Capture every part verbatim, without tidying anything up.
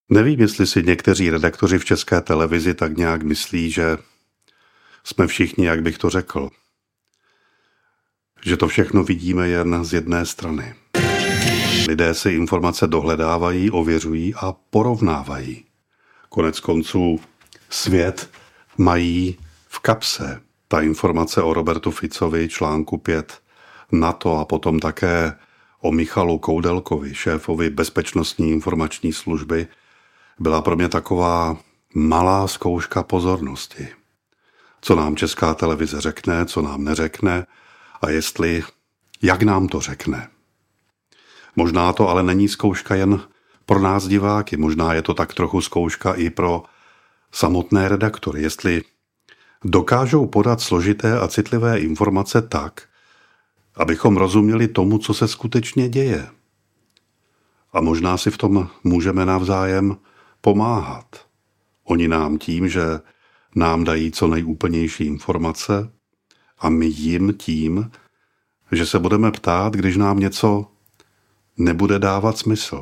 Nevím, jestli si někteří redaktoři v České televizi tak nějak myslí, že jsme všichni, jak bych to řekl, že to všechno vidíme jen z jedné strany. Lidé si informace dohledávají, ověřují a porovnávají. Konec konců svět mají v kapse. Ta informace o Robertu Ficovi, článku pět NATO a potom také o Michalu Koudelkovi, šéfovi Bezpečnostní informační služby, byla pro mě taková malá zkouška pozornosti. Co nám Česká televize řekne, co nám neřekne a jestli, jak nám to řekne. Možná to ale není zkouška jen pro nás diváky, možná je to tak trochu zkouška i pro samotné redaktory, jestli dokážou podat složité a citlivé informace tak, abychom rozuměli tomu, co se skutečně děje. A možná si v tom můžeme navzájem pomáhat. Oni nám tím, že nám dají co nejúplnější informace a my jim tím, že se budeme ptát, když nám něco nebude dávat smysl.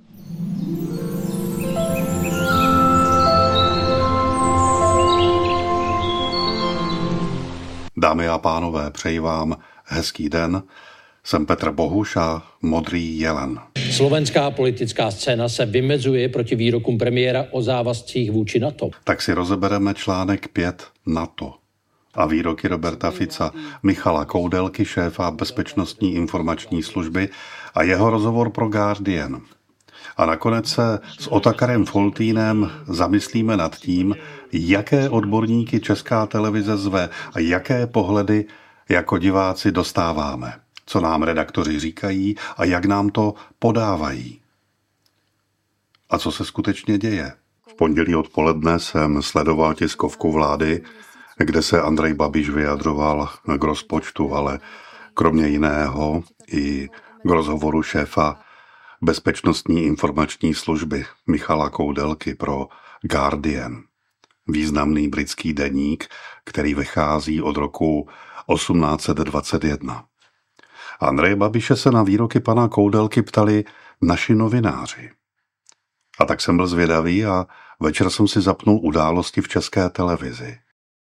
Dámy a pánové, přeji vám hezký den. Jsem Petr Bohuš a Modrý jelen. Slovenská politická scéna se vymezuje proti výrokům premiéra o závazcích vůči NATO. Tak si rozebereme článek pět NATO a výroky Roberta Fica, Michala Koudelky, šéfa Bezpečnostní informační služby a jeho rozhovor pro Guardian. A nakonec se s Otakarem Foltýnem zamyslíme nad tím, jaké odborníky Česká televize zve a jaké pohledy jako diváci dostáváme, co nám redaktoři říkají a jak nám to podávají. A co se skutečně děje? V pondělí odpoledne jsem sledoval tiskovku vlády, kde se Andrej Babiš vyjadřoval k rozpočtu, ale kromě jiného i k rozhovoru šéfa Bezpečnostní informační služby Michala Koudelky pro Guardian, významný britský deník, který vychází od roku osmnáct dvacet jedna. Andreje Babiše se na výroky pana Koudelky ptali naši novináři. A tak jsem byl zvědavý a večer jsem si zapnul Události v České televizi.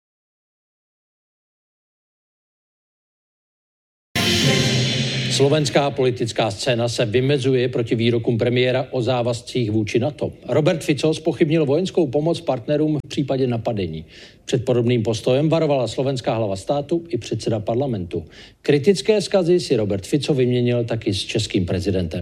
Slovenská politická scéna se vymezuje proti výrokům premiéra o závazcích vůči NATO. Robert Fico zpochybnil vojenskou pomoc partnerům v případě napadení. Před podobným postojem varovala slovenská hlava státu i předseda parlamentu. Kritické vzkazy si Robert Fico vyměnil taky s českým prezidentem.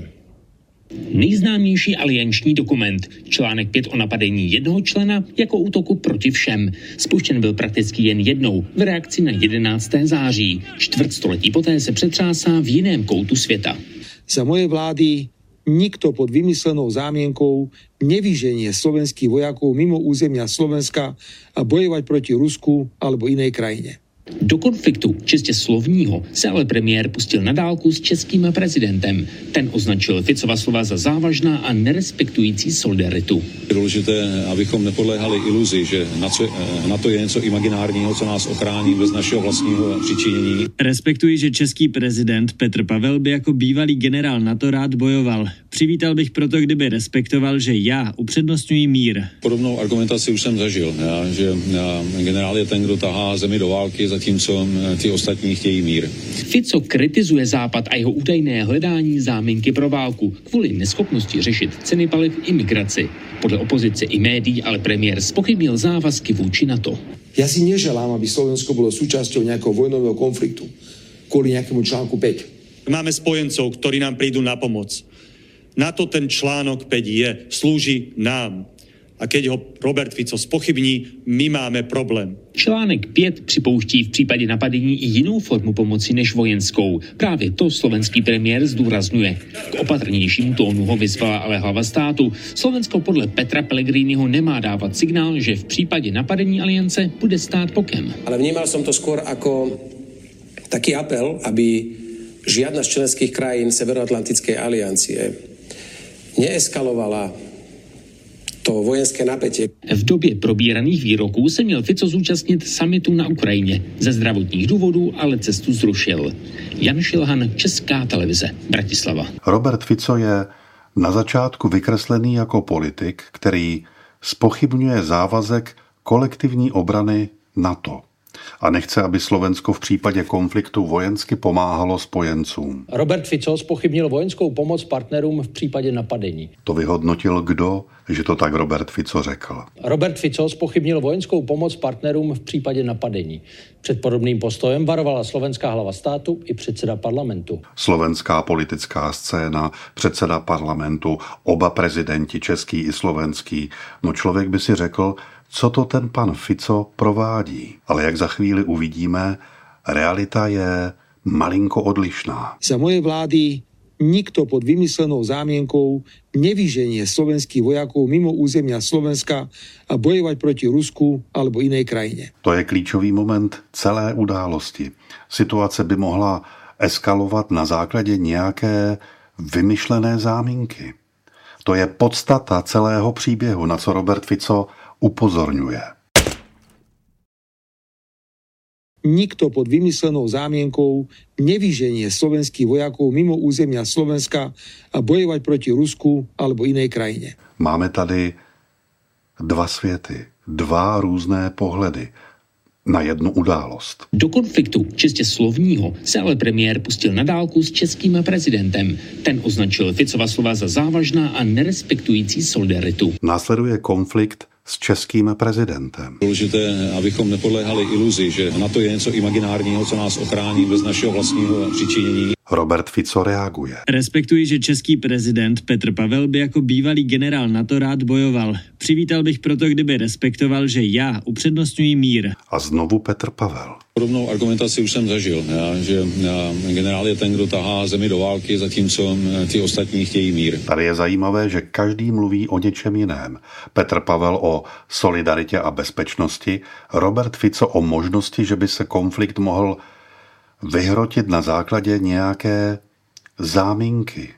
Nejznámější alianční dokument, článek pět o napadení jednoho člena jako útoku proti všem. Spuštěn byl prakticky jen jednou v reakci na jedenáctého září. Čtvrtstoletí poté se přetřásá v jiném koutu světa. Za moje vlády nikto pod vymyslenou zámienkou nevyženie slovenských vojakov mimo územia Slovenska a bojovať proti Rusku alebo inej krajine. Do konfliktu čistě slovního se ale premiér pustil na dálku s českým prezidentem. Ten označil Ficova slova za závažná a nerespektující solidaritu. Je důležité, abychom nepodléhali iluzi, že NATO je něco imaginárního, co nás ochrání bez našeho vlastního přičinění. Respektuji, že český prezident Petr Pavel by jako bývalý generál NATO rád bojoval. Přivítal bych proto, kdyby respektoval, že já upřednostňuji mír. Podobnou argumentaci už jsem zažil, já, že já, generál je ten, kdo tahá zemi do války, zatímco ty ostatní chtějí mír. Fico kritizuje Západ a jeho údajné hledání záminky pro válku kvůli neschopnosti řešit ceny paliv i migraci. Podle opozice i médií ale premiér zpochybnil závazky vůči NATO. Ja si neželám, aby Slovensko bolo súčasťou nejakého vojnového konfliktu kvôli nejakému článku päť. Máme spojencov, ktorí nám prídu na pomoc. Na to ten článok päť je, slúži nám. A keď ho Robert Fico spochybní, my máme problém. Článek pět připouští v případě napadení i jinou formu pomoci než vojenskou. Právě to slovenský premiér zdůrazňuje. K opatrnějšímu tónu ho vyzvala ale hlava státu. Slovensko podle Petra Pellegriniho nemá dávat signál, že v případě napadení aliance bude stát bokem. Ale vnímal som to skôr ako taký apel, aby žiadna z členských krajín Severoatlantickej aliancie neeskalovala to vojenské napätie. V době probíraných výroků se měl Fico zúčastnit summitu na Ukrajině. Ze zdravotních důvodů ale cestu zrušil. Jan Šilhan, Česká televize, Bratislava. Robert Fico je Na začátku vykreslený jako politik, který zpochybňuje závazek kolektivní obrany NATO a nechce, aby Slovensko v případě konfliktu vojensky pomáhalo spojencům. Robert Fico zpochybnil vojenskou pomoc partnerům v případě napadení. To vyhodnotil kdo, že to tak Robert Fico řekl? Robert Fico zpochybnil vojenskou pomoc partnerům v případě napadení. Před podobným postojem varovala slovenská hlava státu i předseda parlamentu. Slovenská politická scéna, předseda parlamentu, oba prezidenti, český i slovenský. No člověk by si řekl, co to ten pan Fico provádí. Ale jak za chvíli uvidíme, realita je malinko odlišná. Za mojej vlády nikto pod vymyslenou zámienkou nevyženie slovenských vojakov mimo územia Slovenska a bojovať proti Rusku alebo inej krajine. To je klíčový moment celé události. Situace by mohla eskalovat na základě nějaké vymyšlené záminky. To je podstata celého příběhu, na co Robert Fico upozorňuje. Nikto pod vymyslenou zámienkou nevyženie slovenských vojakov mimo územia Slovenska a bojovať proti Rusku alebo inej krajine. Máme tady dva světy, dva různé pohledy na jednu událost. Do konfliktu čistě slovního se ale premiér pustil na dálku s českým prezidentem. Ten označil Ficova slova za závažná a nerespektující solidaritu. Následuje konflikt s českým prezidentem. Důležité, abychom nepodléhali iluzi, že NATO je něco imaginárního, co nás ochrání bez našeho vlastního přičinění. Robert Fico reaguje. Respektuji, že český prezident Petr Pavel by jako bývalý generál NATO rád bojoval. Přivítal bych proto, kdyby respektoval, že já upřednostňuji mír. A znovu Petr Pavel. Podobnou argumentaci už jsem zažil, já, že já, generál je ten, kdo tahá zemi do války, zatímco ty ostatní chtějí mír. Tady je zajímavé, že každý mluví o něčem jiném. Petr Pavel o solidaritě a bezpečnosti, Robert Fico o možnosti, že by se konflikt mohl vyhrotit na základě nějaké záminky.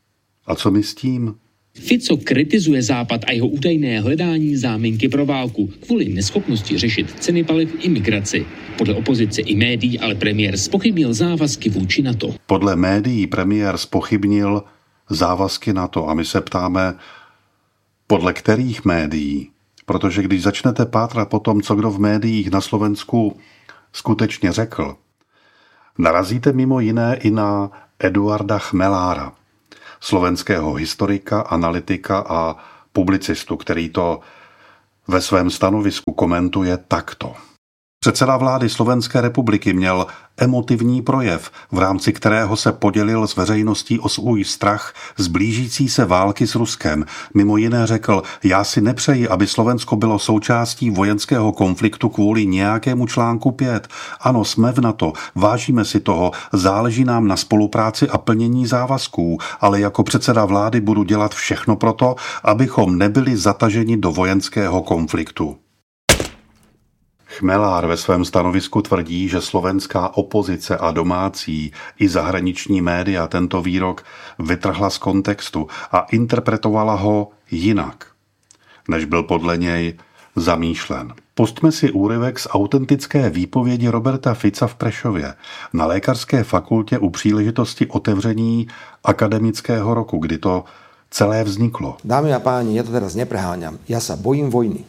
A co my s tím? Fico kritizuje Západ a jeho údajné hledání záminky pro válku kvůli neschopnosti řešit ceny paliv i migraci. Podle opozice i médií ale premiér zpochybnil závazky vůči NATO. Podle médií premiér zpochybnil závazky NATO a my se ptáme, podle kterých médií? Protože když začnete pátrat po tom, co kdo v médiích na Slovensku skutečně řekl, narazíte mimo jiné i na Eduarda Chmelára, slovenského historika, analytika a publicistu, který to ve svém stanovisku komentuje takto. Předseda vlády Slovenské republiky měl emotivní projev, v rámci kterého se podělil s veřejností o svůj strach z blížící se války s Ruskem. Mimo jiné řekl, já si nepřeji, aby Slovensko bylo součástí vojenského konfliktu kvůli nějakému článku pět. Ano, jsme v NATO, vážíme si toho, záleží nám na spolupráci a plnění závazků, ale jako předseda vlády budu dělat všechno proto, abychom nebyli zataženi do vojenského konfliktu. Chmelár ve svém stanovisku tvrdí, že slovenská opozice a domácí i zahraniční média tento výrok vytrhla z kontextu a interpretovala ho jinak, než byl podle něj zamýšlen. Pustme si úryvek z autentické výpovědi Roberta Fica v Prešově na lékařské fakultě u příležitosti otevření akademického roku, kdy to celé vzniklo. Dámy a páni, ja to teraz nepreháňam. Ja sa bojím vojny.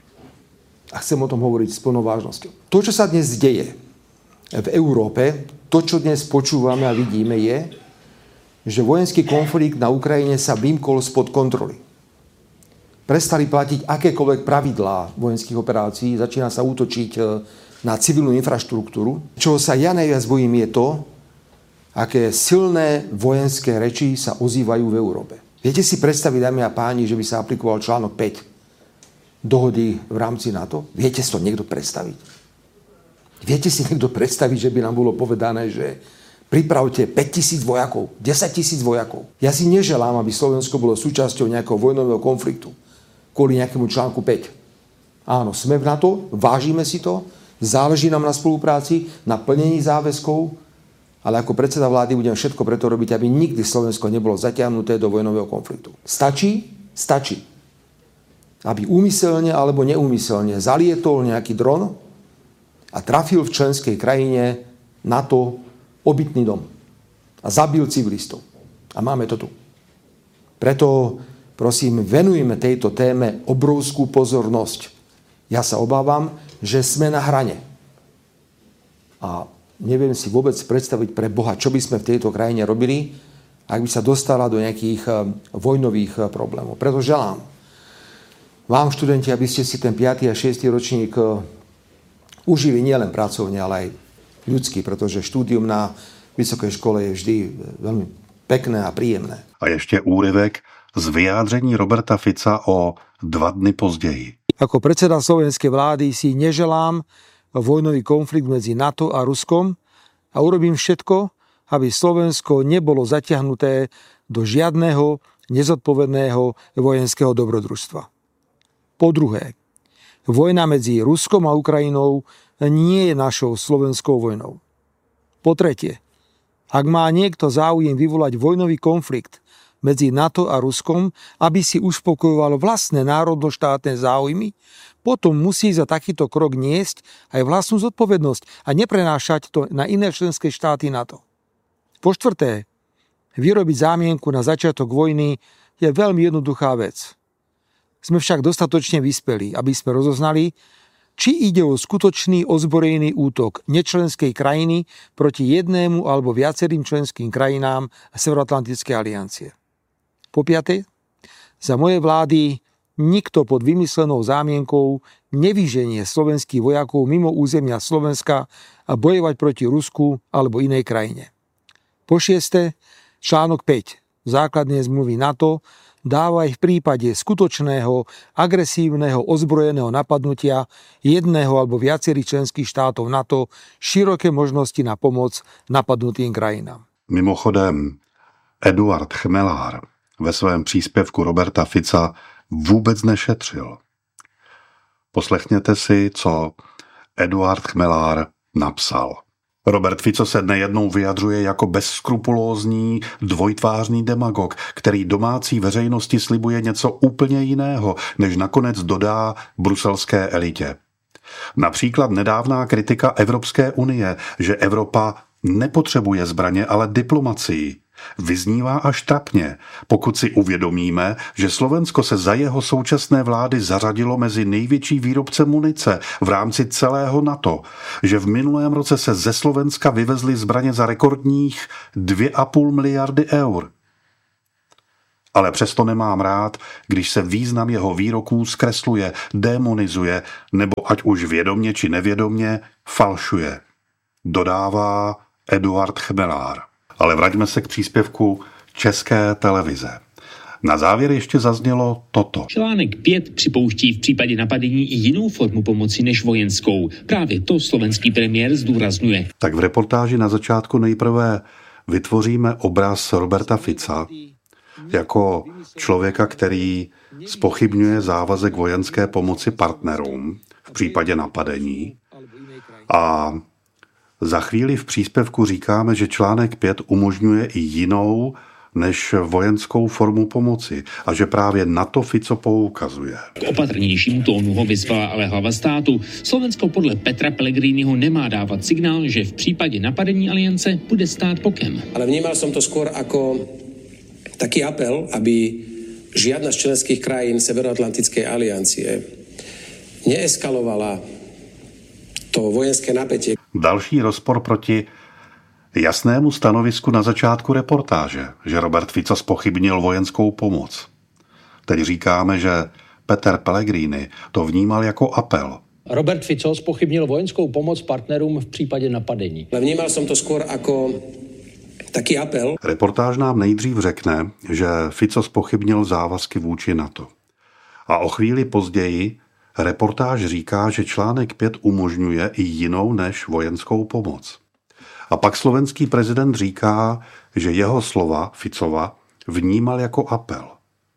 A chcem o tom hovoriť s plnou vážnosťou. To, čo sa dnes deje v Európe, to, čo dnes počúvame a vidíme, je, že vojenský konflikt na Ukrajine sa vymkol spod kontroly. Prestali platiť akékoľvek pravidlá vojenských operácií, začína sa útočiť na civilnú infraštruktúru. Čo sa ja najviac bojím je to, aké silné vojenské reči sa ozývajú v Európe. Viete si predstaviť, dámy a páni, že by sa aplikoval článok päť dohody v rámci NATO? Viete si to niekto predstaviť? Viete si niekto predstaviť, že by nám bolo povedané, že pripravte päťtisíc vojakov, desaťtisíc vojakov. Ja si neželám, aby Slovensko bolo súčasťou nejakého vojnového konfliktu kvôli nejakému článku päť. Áno, sme v NATO, vážime si to, záleží nám na spolupráci, na plnení záväzkov, ale ako predseda vlády budem všetko preto robiť, aby nikdy Slovensko nebolo zatiahnuté do vojnového konfliktu. Stačí? Stačí. Aby úmyselne alebo neúmyselne zalietol nejaký dron a trafil v členskej krajine NATO obytný dom a zabil civilistov. A máme to tu. Preto, prosím, venujme tejto téme obrovskú pozornosť. Ja sa obávam, že sme na hrane. A neviem si vôbec predstaviť pre Boha, čo by sme v tejto krajine robili, ak by sa dostala do nejakých vojnových problémov. Preto želám vám, študenti, aby ste si ten piaty a šiesty ročník užili nielen pracovne, ale aj ľudský, pretože štúdium na vysokej škole je vždy veľmi pekné a príjemné. A ještě úryvek z vyjádření Roberta Fica o dva dny později. Ako predseda slovenskej vlády si neželám vojnový konflikt medzi NATO a Ruskom a urobím všetko, aby Slovensko nebolo zatiahnuté do žiadneho nezodpovedného vojenského dobrodružstva. Po druhé, vojna medzi Ruskom a Ukrajinou nie je našou slovenskou vojnou. Po tretie, ak má niekto záujem vyvolať vojnový konflikt medzi NATO a Ruskom, aby si uspokojoval vlastné národnoštátne záujmy, potom musí za takýto krok niesť aj vlastnú zodpovednosť a neprenášať to na iné členské štáty NATO. Po štvrté, vyrobiť zámienku na začiatok vojny je veľmi jednoduchá vec. Sme však dostatočne vyspelí, aby sme rozoznali, či ide o skutočný ozbrojený útok nečlenskej krajiny proti jednému alebo viacerým členským krajinám Severoatlantickej aliancie. Po piate, za mojej vlády nikto pod vymyslenou zámienkou nevyženie slovenských vojakov mimo územia Slovenska a bojovať proti Rusku alebo inej krajine. Po šieste, článok päť základnej zmluvy NATO dáva aj v prípade skutočného agresívneho ozbrojeného napadnutia jedného alebo viacerých členských štátov NATO široké možnosti na pomoc napadnutým krajinám. Mimochodem, Eduard Chmelár ve svém příspěvku Roberta Fica vůbec nešetřil. Poslechněte si, co Eduard Chmelár napsal. Robert Fico se nejednou vyjadřuje jako bezskrupulózní, dvojtvářný demagog, který domácí veřejnosti slibuje něco úplně jiného, než nakonec dodá bruselské elitě. Například nedávná kritika Evropské unie, že Evropa nepotřebuje zbraně, ale diplomacii, vyznívá až trapně, pokud si uvědomíme, že Slovensko se za jeho současné vlády zařadilo mezi největší výrobce munice v rámci celého NATO, že v minulém roce se ze Slovenska vyvezly zbraně za rekordních dvě a půl miliardy eur. Ale přesto nemám rád, když se význam jeho výroků zkresluje, démonizuje nebo ať už vědomně či nevědomně falšuje. Dodává Eduard Chmelár. Ale vraťme se k příspěvku České televize. Na závěr ještě zaznělo toto. Článek pět připouští v případě napadení i jinou formu pomoci než vojenskou. Právě to slovenský premiér zdůrazňuje. Tak v reportáži na začátku nejprve vytvoříme obraz Roberta Fica jako člověka, který zpochybňuje závazek vojenské pomoci partnerům v případě napadení. A za chvíli v příspěvku říkáme, že článek pět umožňuje i jinou než vojenskou formu pomoci a že právě na to Fico poukazuje. K opatrnějšímu tónu ho vyzvala ale hlava státu. Slovensko podle Petra Pellegriniho nemá dávat signál, že v případě napadení aliance bude stát bokem. Ale vnímal som to skôr ako taký apel, aby žiadna z členských krajín Severoatlantickej aliancie neeskalovala to vojenské napätie. Další rozpor proti jasnému stanovisku na začátku reportáže, že Robert Fico zpochybnil vojenskou pomoc. Teď říkáme, že Peter Pellegrini to vnímal jako apel. Robert Fico zpochybnil vojenskou pomoc partnerům v případě napadení. Ale vnímal som to skôr ako taký apel. Reportáž nám nejdřív řekne, že Fico zpochybnil závazky vůči NATO. A o chvíli později reportáž říká, že článek pět umožňuje i jinou než vojenskou pomoc. A pak slovenský prezident říká, že jeho slova Ficova vnímal jako apel.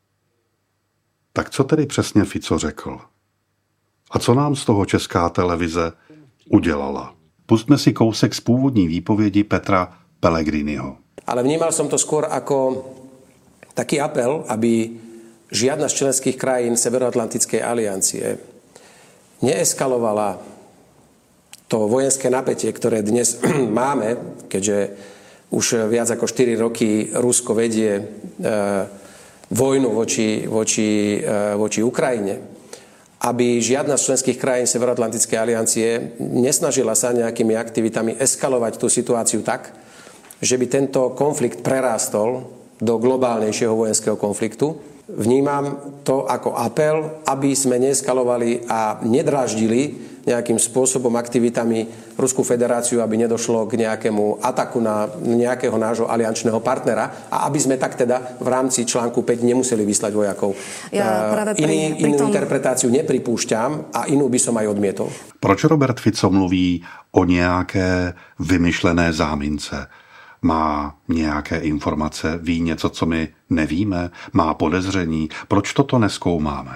Tak co tedy přesně Fico řekl? A co nám z toho Česká televize udělala? Pustme si kousek z původní výpovědi Petra Pellegriniho. Ale vnímal som to skôr ako taký apel, aby žiadna z členských krajín Severoatlantickej aliancie neeskalovala to vojenské napätie, ktoré dnes máme, keďže už viac ako štyri roky Rusko vedie vojnu voči, voči, voči Ukrajine, aby žiadna z členských krajín Severoatlantickej aliancie nesnažila sa nejakými aktivitami eskalovať tú situáciu tak, že by tento konflikt prerástol do globálnejšieho vojenského konfliktu. Vnímam to ako apel, aby sme neeskalovali a nedráždili nejakým spôsobom aktivitami Ruskú federáciu, aby nedošlo k nejakému ataku na nejakého nášho aliančného partnera a aby sme tak teda v rámci článku päť nemuseli vyslať vojakov. Ja práve pri, Iný, pri inú tom... interpretáciu nepripúšťam a inú by som aj odmietol. Proč Robert Fico mluví o nějaké vymyšlené zámince? Má nějaké informace, ví něco, co my nevíme, má podezření. Proč toto nezkoumáme?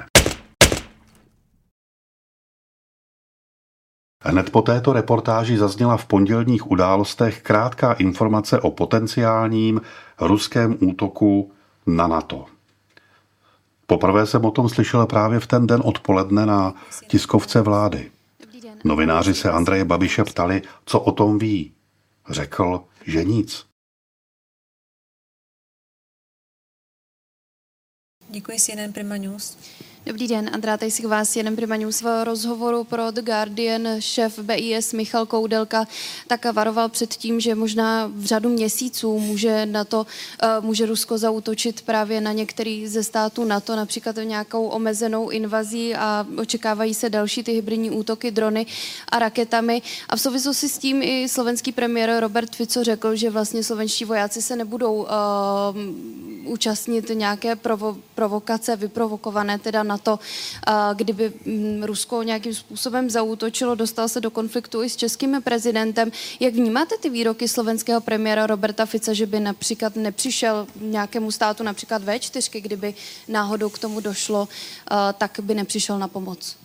Hned po této reportáži zazněla v pondělních Událostech krátká informace o potenciálním ruském útoku na NATO. Poprvé jsem o tom slyšel právě v ten den odpoledne na tiskovce vlády. Novináři se Andreje Babiše ptali, co o tom ví. Řekl, že nic. Děkuji, C N N Prima News. Dobrý den, Andrea Tejsik vás, C N N Prima News. V rozhovoru pro The Guardian šéf B I S Michal Koudelka tak varoval před tím, že možná v řadu měsíců může, NATO, může Rusko zaútočit právě na některý ze států NATO, například nějakou omezenou invazí a očekávají se další ty hybridní útoky drony a raketami. A v souvislosti s tím i slovenský premiér Robert Fico řekl, že vlastně slovenští vojáci se nebudou uh, účastnit nějaké provo- provokace vyprovokované teda na to, kdyby Rusko nějakým způsobem zaútočilo, dostal se do konfliktu i s českým prezidentem. Jak vnímáte ty výroky slovenského premiéra Roberta Fica, že by například nepřišel nějakému státu, například vé čtyři, kdyby náhodou k tomu došlo, tak by nepřišel na pomoc?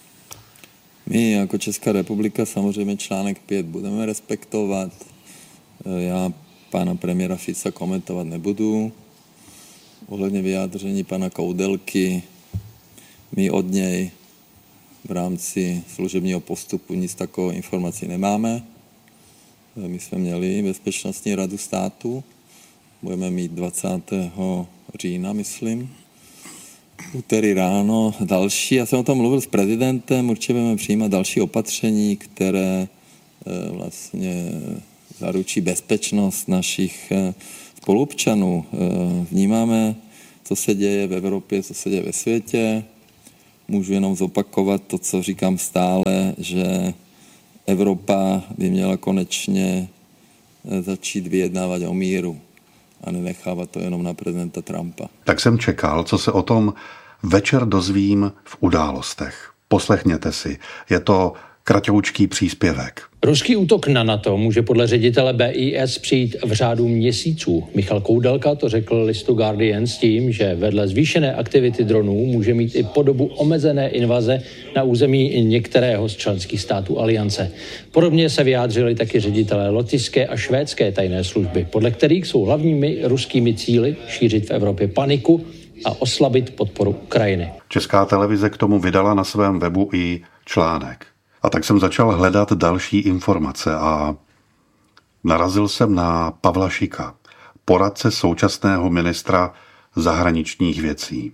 My jako Česká republika samozřejmě článek pět budeme respektovat. Já pána premiéra Fica komentovat nebudu. Ohledně vyjádření pana Koudelky, my od něj v rámci služebního postupu nic takového informací nemáme. My jsme měli Bezpečnostní radu státu, budeme mít dvacátého října, myslím. Úterý ráno další. Já jsem o tom mluvil s prezidentem, určitě budeme přijímat další opatření, které vlastně zaručí bezpečnost našich spoluobčanů. Vnímáme, co se děje v Evropě, co se děje ve světě. Můžu jenom zopakovat to, co říkám stále, že Evropa by měla konečně začít vyjednávat o míru a nenechávat to jenom na prezidenta Trumpa. Tak jsem čekal, co se o tom večer dozvím v Událostech. Poslechněte si. Je to kratoučký příspěvek. Ruský útok na NATO může podle ředitele B I S přijít v řádu měsíců. Michal Koudelka to řekl listu Guardian s tím, že vedle zvýšené aktivity dronů může mít i podobu omezené invaze na území některého z členských států aliance. Podobně se vyjádřili taky ředitelé lotyšské a švédské tajné služby, podle kterých jsou hlavními ruskými cíli šířit v Evropě paniku a oslabit podporu Ukrajiny. Česká televize k tomu vydala na svém webu i článek. A tak jsem začal hledat další informace a narazil jsem na Pavla Šika, poradce současného ministra zahraničních věcí.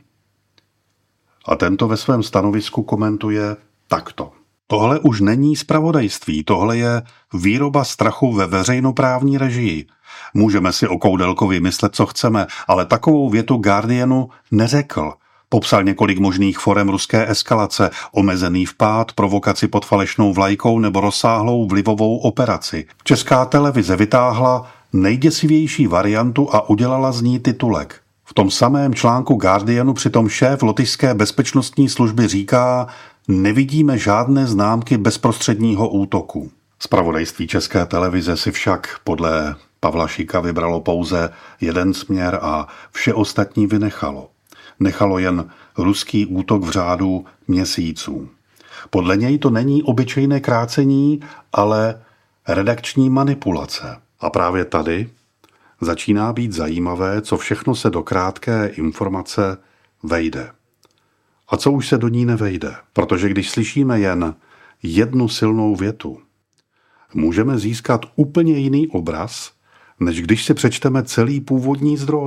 A tento ve svém stanovisku komentuje takto. Tohle už není zpravodajství, tohle je výroba strachu ve veřejnoprávní režii. Můžeme si o Koudelkovi myslet, co chceme, ale takovou větu Guardianu neřekl. Popsal několik možných forem ruské eskalace, omezený vpád, provokaci pod falešnou vlajkou nebo rozsáhlou vlivovou operaci. Česká televize vytáhla nejděsivější variantu a udělala z ní titulek. V tom samém článku Guardianu přitom šéf lotyšské bezpečnostní služby říká, nevidíme žádné známky bezprostředního útoku. Zpravodajství České televize si však podle Pavla Šika vybralo pouze jeden směr a vše ostatní vynechalo. Nechalo jen ruský útok v řádu měsíců. Podle něj to není obyčejné krácení, ale redakční manipulace. A právě tady začíná být zajímavé, co všechno se do krátké informace vejde. A co už se do ní nevejde. Protože když slyšíme jen jednu silnou větu, můžeme získat úplně jiný obraz, než když si přečteme celý původní zdroj.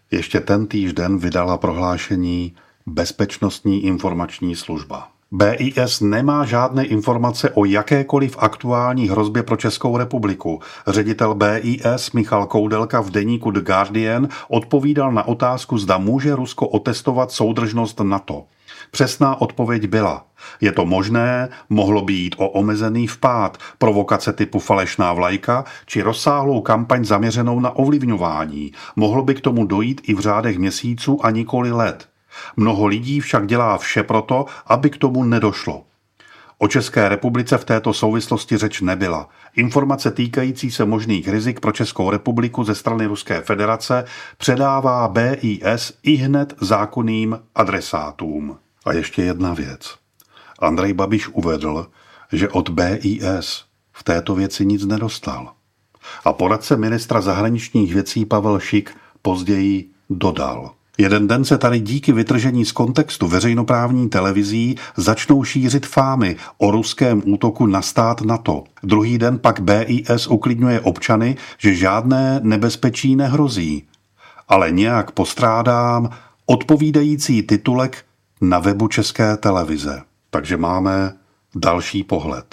Ještě tentýž den vydala prohlášení Bezpečnostní informační služba. B I S nemá žádné informace o jakékoliv aktuální hrozbě pro Českou republiku. Ředitel B I S Michal Koudelka v deníku The Guardian odpovídal na otázku, zda může Rusko otestovat soudržnost NATO. Přesná odpověď byla: je to možné, mohlo by jít o omezený vpád, provokace typu falešná vlajka či rozsáhlou kampaň zaměřenou na ovlivňování. Mohlo by k tomu dojít i v řádech měsíců a nikoli let. Mnoho lidí však dělá vše proto, aby k tomu nedošlo. O České republice v této souvislosti řeč nebyla. Informace týkající se možných rizik pro Českou republiku ze strany Ruské federace předává B I S ihned zákonným adresátům. A ještě jedna věc. Andrej Babiš uvedl, že od B I S v této věci nic nedostal. A poradce ministra zahraničních věcí Pavel Šik později dodal: jeden den se tady díky vytržení z kontextu veřejnoprávní televizí začnou šířit fámy o ruském útoku na stát NATO. Druhý den pak B I S uklidňuje občany, že žádné nebezpečí nehrozí. Ale nějak postrádám odpovídající titulek na webu České televize. Takže máme další pohled.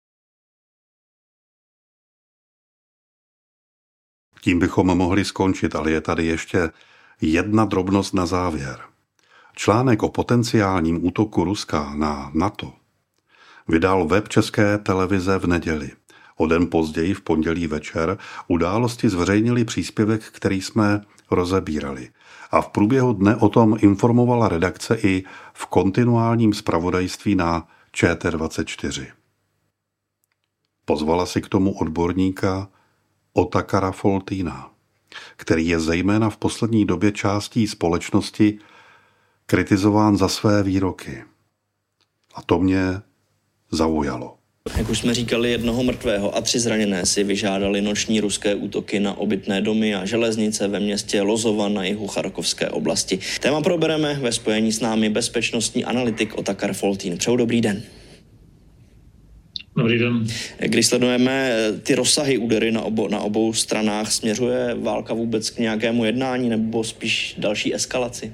Tím bychom mohli skončit, ale je tady ještě jedna drobnost na závěr. Článek o potenciálním útoku Ruska na NATO vydal web České televize v neděli. O den později, v pondělí večer, Události zveřejnili příspěvek, který jsme rozebírali. A v průběhu dne o tom informovala redakce i v kontinuálním zpravodajství na Č T dvacet čtyři. Pozvala si k tomu odborníka Otakara Foltýna, který je zejména v poslední době částí společnosti kritizován za své výroky. A to mě zaujalo. Jak už jsme říkali, jednoho mrtvého a tři zraněné si vyžádali noční ruské útoky na obytné domy a železnice ve městě Lozova na jihu Charkovské oblasti. Téma probereme ve spojení s námi bezpečnostní analytik Otakar Foltýn. Přeju dobrý den. Dobrý den. Když sledujeme ty rozsahy údery na, obo, na obou stranách, směřuje válka vůbec k nějakému jednání nebo spíš další eskalaci?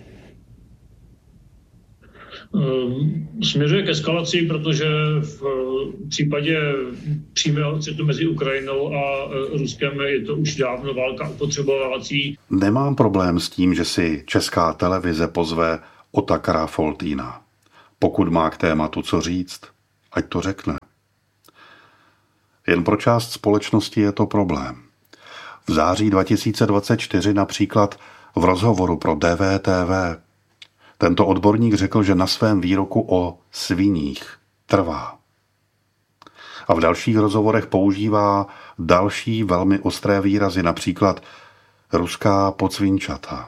Směřuje k eskalaci, protože v případě přímého střetu mezi Ukrajinou a Ruskem je to už dávno válka opotřebovávací. Nemám problém s tím, že si Česká televize pozve Otakara Foltýna. Pokud má k tématu co říct, ať to řekne. Jen pro část společnosti je to problém. V září dva tisíce dvacet čtyři například v rozhovoru pro D V T V tento odborník řekl, že na svém výroku o sviních trvá. A v dalších rozhovorech používá další velmi ostré výrazy, například ruská podsvinčata.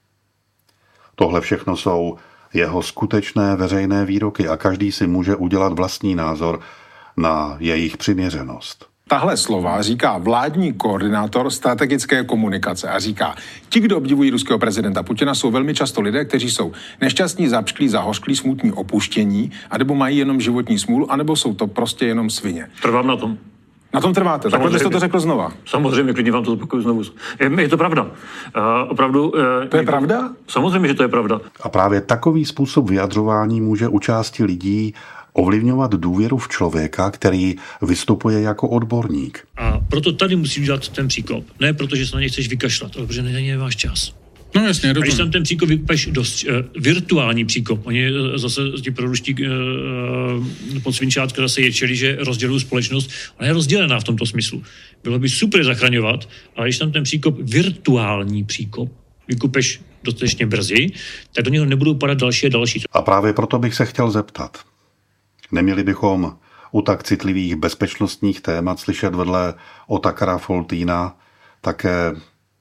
Tohle všechno jsou jeho skutečné veřejné výroky a každý si může udělat vlastní názor na jejich přiměřenost. Tahle slova říká vládní koordinátor strategické komunikace a říká, ti, kdo obdivují ruského prezidenta Putina, jsou velmi často lidé, kteří jsou nešťastní, zapšklí, zahořklí, smutní, opuštění, anebo mají jenom životní smůlu, anebo jsou to prostě jenom svině. Trvám na tom. Na tom trváte, takhle byste to řekl znova. Samozřejmě, klidně vám to zopakuju znovu. Je, je to pravda. Uh, opravdu... Uh, to je pravda? Samozřejmě, že to je pravda. A právě takový způsob vyjadřování může u části lidí ovlivňovat důvěru v člověka, který vystupuje jako odborník. A proto tady musíš udělat ten příkop. Ne proto, že se na ně chceš vykašlat, ale protože není váš čas. No jasně, a když tam ten příkop vykupeš dost uh, virtuální příkop, oni uh, zase ti proruští uh, podsvinčátka zase ječeli, že rozdělují společnost, ona je rozdělená v tomto smyslu. Bylo by super zachraňovat, ale když tam ten příkop, virtuální příkop, vykupeš dostatečně brzy, tak do něho nebudou padat další a další. A právě proto bych se chtěl zeptat. Neměli bychom u tak citlivých bezpečnostních témat slyšet vedle Otakara Foltýna také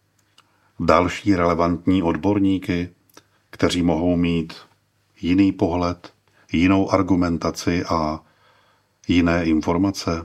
další relevantní odborníky, kteří mohou mít jiný pohled, jinou argumentaci a jiné informace?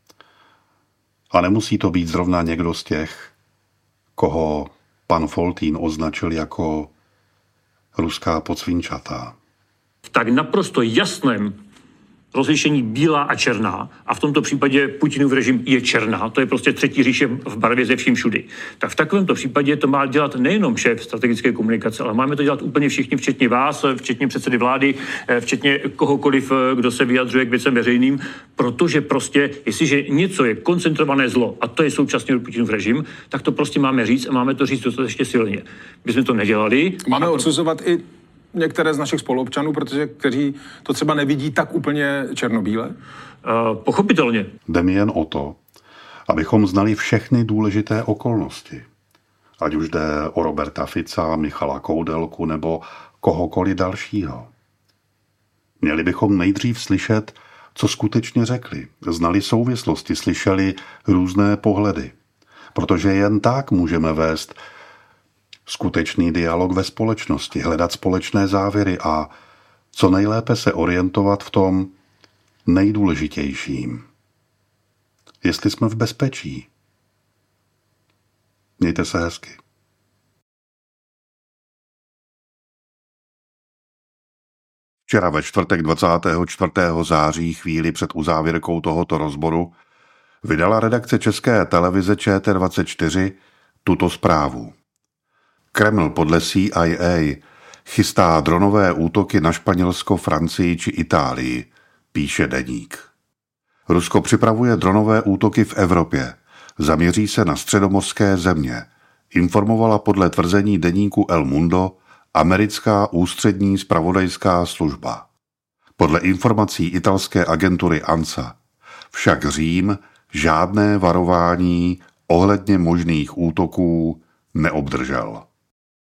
A nemusí to být zrovna někdo z těch, koho pan Foltýn označil jako ruská podsvinčata. V tak naprosto jasném rozlišení bílá a černá, a v tomto případě Putinův režim je černá, to je prostě třetí říše v barvě ze vším všudy, tak v takovémto případě to má dělat nejenom šéf strategické komunikace, ale máme to dělat úplně všichni, včetně vás, včetně předsedy vlády, včetně kohokoliv, kdo se vyjadřuje k věcem veřejným, protože prostě, jestliže něco je koncentrované zlo, a to je současně Putinův režim, tak to prostě máme říct a máme to říct dostatečně silně. My jsme to nedělali. Máme odsuzovat i některé z našich spoluobčanů, protože kteří to třeba nevidí tak úplně černobíle? Uh, pochopitelně. Jde mi jen o to, abychom znali všechny důležité okolnosti. Ať už jde o Roberta Fica, Michala Koudelku nebo kohokoliv dalšího. Měli bychom nejdřív slyšet, co skutečně řekli. Znali souvislosti, slyšeli různé pohledy. Protože jen tak můžeme vést skutečný dialog ve společnosti, hledat společné závěry a co nejlépe se orientovat v tom nejdůležitějším. Jestli jsme v bezpečí. Mějte se hezky. Včera ve čtvrtek dvacátého čtvrtého září, chvíli před uzávěrkou tohoto rozboru, vydala redakce České televize Č T dvacet čtyři tuto zprávu. Kreml podle C I A chystá dronové útoky na Španělsko, Francii či Itálii, píše deník. Rusko připravuje dronové útoky v Evropě. Zaměří se na středomořské země, informovala podle tvrzení deníku El Mundo americká ústřední zpravodajská služba. Podle informací italské agentury ANSA však Řím žádné varování ohledně možných útoků neobdržel.